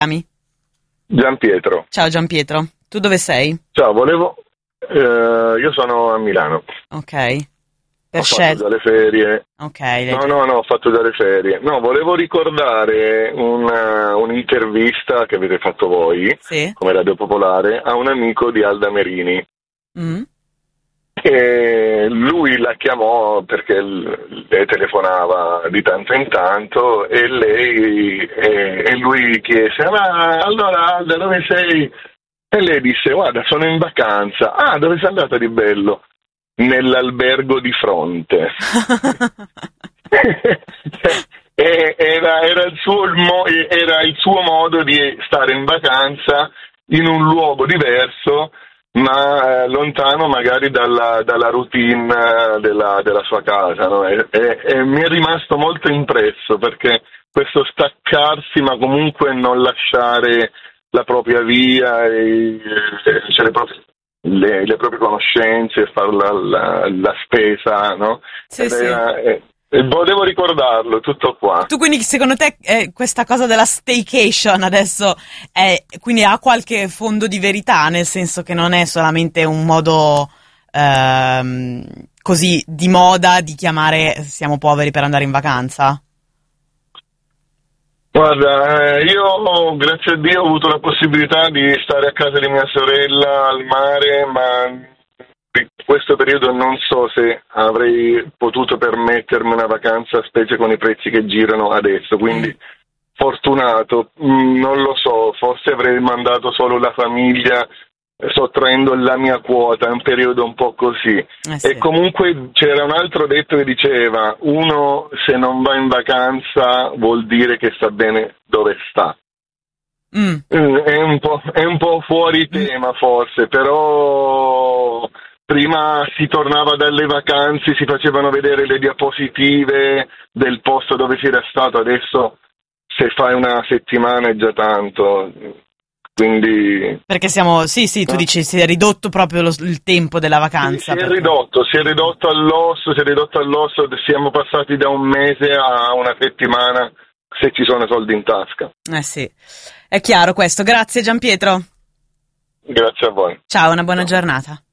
Chiami? Giampietro. Ciao Giampietro, tu dove sei? Ciao, io sono a Milano. Ok, Ho per fatto già scelta. le ferie. Ok, No, ho fatto già le ferie. No, volevo ricordare un'intervista che avete fatto voi, Sì? come Radio Popolare, a un amico di Alda Merini. Mm? E lui la chiamò perché lei telefonava di tanto in tanto e lui chiese: ma allora Alda, dove sei? E lei disse: guarda, sono in vacanza. Ah, dove sei andata di bello? Nell'albergo di fronte. Era il suo modo di stare in vacanza in un luogo diverso, ma lontano magari dalla routine della sua casa, no? E mi è rimasto molto impresso, perché questo staccarsi, ma comunque non lasciare la propria via, cioè le proprie conoscenze, fare la spesa, no? Sì, sì. Volevo ricordarlo, tutto qua. Tu quindi secondo te questa cosa della staycation adesso quindi ha qualche fondo di verità, nel senso che non è solamente un modo così di moda di chiamare siamo poveri per andare in vacanza? Guarda, io grazie a Dio ho avuto la possibilità di stare a casa di mia sorella al mare, ma in questo periodo non so se avrei potuto permettermi una vacanza, specie con i prezzi che girano adesso, quindi fortunato, non lo so, forse avrei mandato solo la famiglia, sottraendo la mia quota, è un periodo un po' così. E Sì. comunque c'era un altro detto che diceva: uno se non va in vacanza vuol dire che sta bene dove sta. Mm. È un po' fuori tema forse, però prima si tornava dalle vacanze, si facevano vedere le diapositive del posto dove si era stato, adesso se fai una settimana è già tanto, quindi... Perché siamo, sì, tu no? dici si è ridotto proprio il tempo della Sì, vacanza. Perché... si è ridotto all'osso, siamo passati da un mese a una settimana, se ci sono soldi in tasca. Sì, è chiaro questo. Grazie Giampietro. Grazie a voi. Ciao, una buona Ciao. giornata.